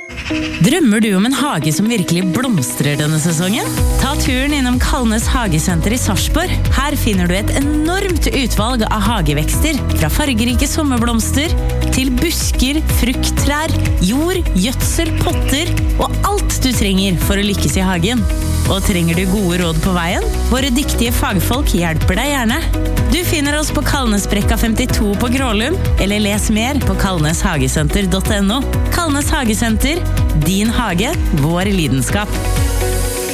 Drømmer du om en hage som virkelig blomstrer denne sesongen? Ta turen innom Kalnes Hagesenter i Sarpsborg. Her finner du et enormt utvalg av hagevekster, fra fargerike sommerblomster til busker, frukttrær, jord, gjødsel, potter og alt du trenger for å lykkes i hagen. Og trenger du gode råd på veien? Våre dyktige fagfolk hjelper deg gjerne. Du finner oss på Kalnesbrekka 52 på Grålum, eller les mer på kalneshagesenter.no. Kalnes Hagesenter, din hage, vår lidenskap.